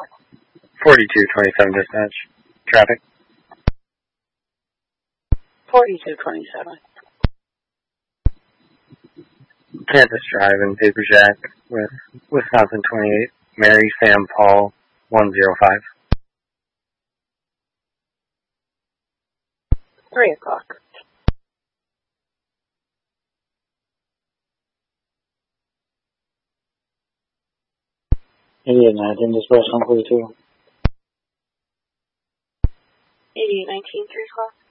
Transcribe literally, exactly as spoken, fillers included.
forty-two twenty-seven dispatch. Traffic. forty-two twenty-seven. Kansas Drive in Paper Jack with Wisconsin twenty-eight. Mary Sam Paul one zero five. Three o'clock. eighty-eight nineteen, dispatch one forty-two. eighty-eight nineteen, three o'clock.